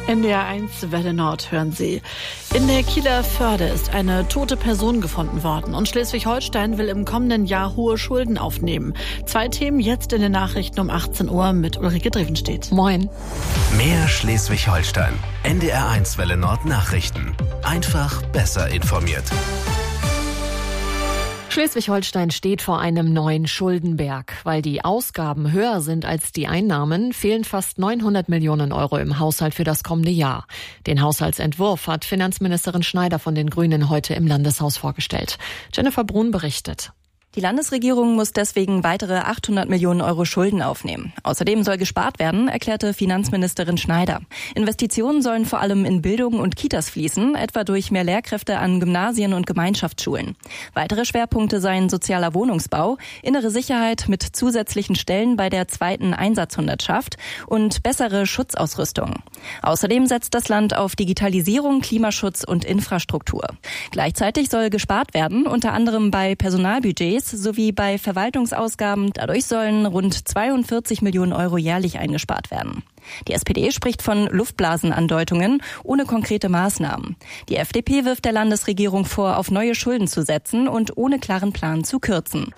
NDR 1 Welle Nord hören Sie. In der Kieler Förde ist eine tote Person gefunden worden und Schleswig-Holstein will im kommenden Jahr hohe Schulden aufnehmen. 2 Themen jetzt in den Nachrichten um 18 Uhr mit Ulrike Drevenstedt. Moin. Mehr Schleswig-Holstein. NDR 1 Welle Nord Nachrichten. Einfach besser informiert. Schleswig-Holstein steht vor einem neuen Schuldenberg. Weil die Ausgaben höher sind als die Einnahmen, fehlen fast 900 Millionen Euro im Haushalt für das kommende Jahr. Den Haushaltsentwurf hat Finanzministerin Schneider von den Grünen heute im Landeshaus vorgestellt. Jennifer Brun berichtet. Die Landesregierung muss deswegen weitere 800 Millionen Euro Schulden aufnehmen. Außerdem soll gespart werden, erklärte Finanzministerin Schneider. Investitionen sollen vor allem in Bildung und Kitas fließen, etwa durch mehr Lehrkräfte an Gymnasien und Gemeinschaftsschulen. Weitere Schwerpunkte seien sozialer Wohnungsbau, innere Sicherheit mit zusätzlichen Stellen bei der 2. Einsatzhundertschaft und bessere Schutzausrüstung. Außerdem setzt das Land auf Digitalisierung, Klimaschutz und Infrastruktur. Gleichzeitig soll gespart werden, unter anderem bei Personalbudgets sowie bei Verwaltungsausgaben. Dadurch sollen rund 42 Millionen Euro jährlich eingespart werden. Die SPD spricht von Luftblasenandeutungen ohne konkrete Maßnahmen. Die FDP wirft der Landesregierung vor, auf neue Schulden zu setzen und ohne klaren Plan zu kürzen.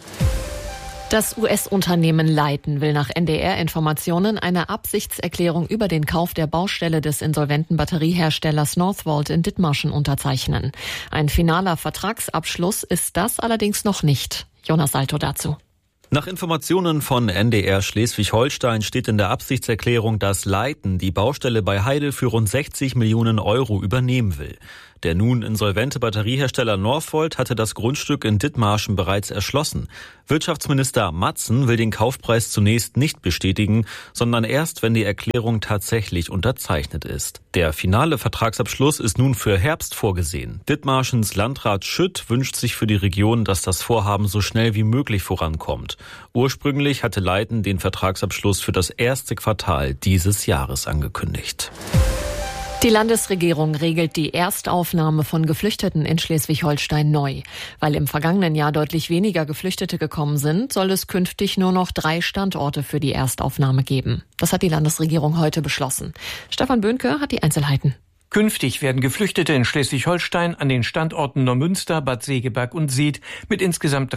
Das US-Unternehmen Leiten will nach NDR-Informationen eine Absichtserklärung über den Kauf der Baustelle des insolventen Batterieherstellers Northvolt in Dithmarschen unterzeichnen. Ein finaler Vertragsabschluss ist das allerdings noch nicht. Jonas Salto dazu. Nach Informationen von NDR Schleswig-Holstein steht in der Absichtserklärung, dass Leiten die Baustelle bei Heidel für rund 60 Millionen Euro übernehmen will. Der nun insolvente Batteriehersteller Northvolt hatte das Grundstück in Dithmarschen bereits erschlossen. Wirtschaftsminister Matzen will den Kaufpreis zunächst nicht bestätigen, sondern erst, wenn die Erklärung tatsächlich unterzeichnet ist. Der finale Vertragsabschluss ist nun für Herbst vorgesehen. Dithmarschens Landrat Schütt wünscht sich für die Region, dass das Vorhaben so schnell wie möglich vorankommt. Ursprünglich hatte Leiten den Vertragsabschluss für das erste Quartal dieses Jahres angekündigt. Die Landesregierung regelt die Erstaufnahme von Geflüchteten in Schleswig-Holstein neu. Weil im vergangenen Jahr deutlich weniger Geflüchtete gekommen sind, soll es künftig nur noch 3 Standorte für die Erstaufnahme geben. Das hat die Landesregierung heute beschlossen. Stefan Böhnke hat die Einzelheiten. Künftig werden Geflüchtete in Schleswig-Holstein an den Standorten Neumünster, Bad Segeberg und Seet mit insgesamt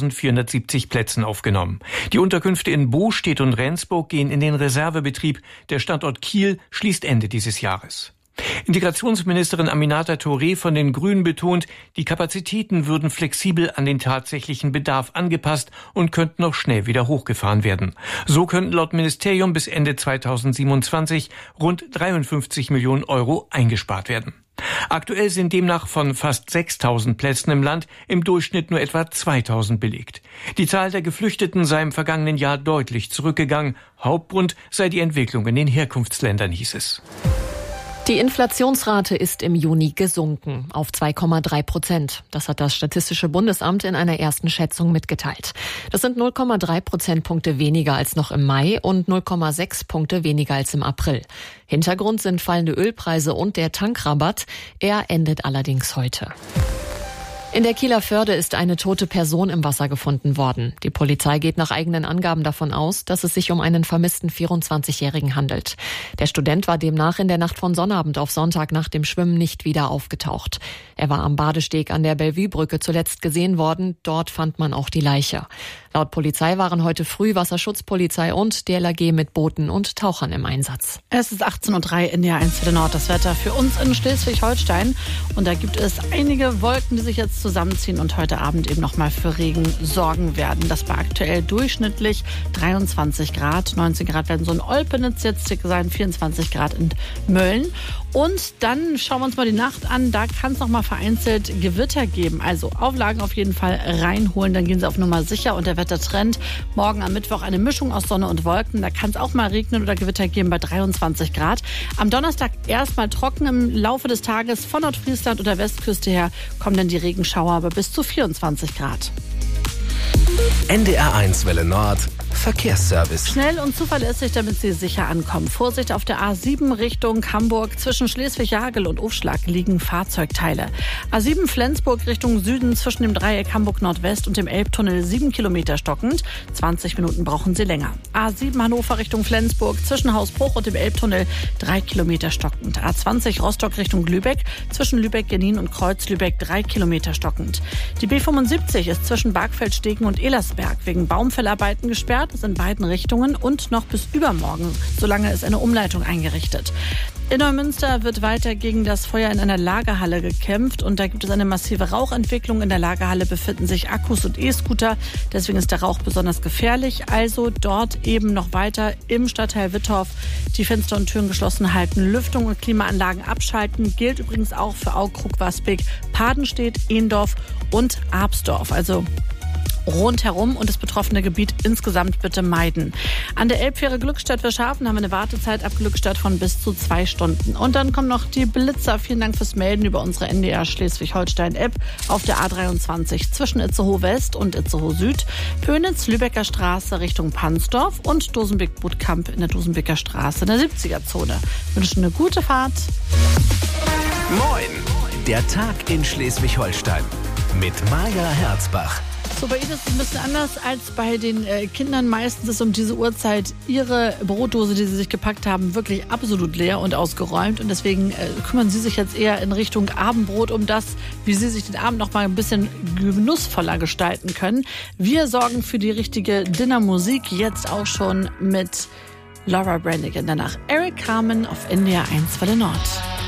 3.470 Plätzen aufgenommen. Die Unterkünfte in Bostedt und Rendsburg gehen in den Reservebetrieb. Der Standort Kiel schließt Ende dieses Jahres. Integrationsministerin Aminata Touré von den Grünen betont, die Kapazitäten würden flexibel an den tatsächlichen Bedarf angepasst und könnten auch schnell wieder hochgefahren werden. So könnten laut Ministerium bis Ende 2027 rund 53 Millionen Euro eingespart werden. Aktuell sind demnach von fast 6.000 Plätzen im Land im Durchschnitt nur etwa 2.000 belegt. Die Zahl der Geflüchteten sei im vergangenen Jahr deutlich zurückgegangen. Hauptgrund sei die Entwicklung in den Herkunftsländern, hieß es. Die Inflationsrate ist im Juni gesunken auf 2,3%. Das hat das Statistische Bundesamt in einer ersten Schätzung mitgeteilt. Das sind 0,3 Prozentpunkte weniger als noch im Mai und 0,6 Punkte weniger als im April. Hintergrund sind fallende Ölpreise und der Tankrabatt. Er endet allerdings heute. In der Kieler Förde ist eine tote Person im Wasser gefunden worden. Die Polizei geht nach eigenen Angaben davon aus, dass es sich um einen vermissten 24-Jährigen handelt. Der Student war demnach in der Nacht von Sonnabend auf Sonntag nach dem Schwimmen nicht wieder aufgetaucht. Er war am Badesteg an der Bellevue-Brücke zuletzt gesehen worden. Dort fand man auch die Leiche. Laut Polizei waren heute früh Wasserschutzpolizei und DLRG mit Booten und Tauchern im Einsatz. Es ist 18.03 Uhr in der 1 Welle Nord. Das Wetter für uns in Schleswig-Holstein. Und da gibt es einige Wolken, die sich jetzt zusammenziehen und heute Abend eben nochmal für Regen sorgen werden. Das war aktuell durchschnittlich 23 Grad. 19 Grad werden so in Olpenitz jetzt sein, 24 Grad in Mölln. Und dann schauen wir uns mal die Nacht an. Da kann es nochmal vereinzelt Gewitter geben. Also Auflagen auf jeden Fall reinholen. Dann gehen Sie auf Nummer sicher. Und der Wettertrend morgen am Mittwoch eine Mischung aus Sonne und Wolken. Da kann es auch mal regnen oder Gewitter geben bei 23 Grad. Am Donnerstag erstmal trocken. Im Laufe des Tages von Nordfriesland oder Westküste her kommen dann die Regenschauer, aber bis zu 24 Grad. NDR 1 Welle Nord Verkehrsservice. Schnell und zuverlässig, damit Sie sicher ankommen. Vorsicht auf der A7 Richtung Hamburg. Zwischen Schleswig-Jagel und Ufschlag liegen Fahrzeugteile. A7 Flensburg Richtung Süden zwischen dem Dreieck Hamburg Nordwest und dem Elbtunnel 7 Kilometer stockend. 20 Minuten brauchen Sie länger. A7 Hannover Richtung Flensburg zwischen Hausbruch und dem Elbtunnel 3 Kilometer stockend. A20 Rostock Richtung Lübeck zwischen Lübeck-Genin und Kreuz-Lübeck 3 Kilometer stockend. Die B75 ist zwischen Bargfeld-Stegen und Elersberg wegen Baumfellarbeiten gesperrt. Das in beiden Richtungen und noch bis übermorgen. Solange ist eine Umleitung eingerichtet. In Neumünster wird weiter gegen das Feuer in einer Lagerhalle gekämpft und da gibt es eine massive Rauchentwicklung. In der Lagerhalle befinden sich Akkus und E-Scooter. Deswegen ist der Rauch besonders gefährlich. Also dort eben noch weiter im Stadtteil Wittorf die Fenster und Türen geschlossen halten, Lüftung und Klimaanlagen abschalten. Gilt übrigens auch für Aukrug, Waspik, Padenstedt, Ehendorf und Absdorf. Also rundherum und das betroffene Gebiet insgesamt bitte meiden. An der Elbfähre Glückstadt-Verschafen haben wir eine Wartezeit ab Glückstadt von bis zu 2 Stunden. Und dann kommen noch die Blitzer. Vielen Dank fürs Melden über unsere NDR Schleswig-Holstein-App auf der A23 zwischen Itzehoe West und Itzehoe Süd, Pönitz, Lübecker Straße Richtung Pansdorf und Dosenbeek-Bootkamp in der Dosenbeker Straße in der 70er-Zone. Wünschen eine gute Fahrt. Moin! Der Tag in Schleswig-Holstein mit Maja Herzbach. So, bei Ihnen ist es ein bisschen anders als bei den Kindern. Meistens ist um diese Uhrzeit ihre Brotdose, die sie sich gepackt haben, wirklich absolut leer und ausgeräumt. Und deswegen kümmern Sie sich jetzt eher in Richtung Abendbrot um das, wie Sie sich den Abend noch mal ein bisschen genussvoller gestalten können. Wir sorgen für die richtige Dinnermusik, jetzt auch schon mit Laura Branigan. Danach Eric Carmen auf NDR 1 Welle Nord.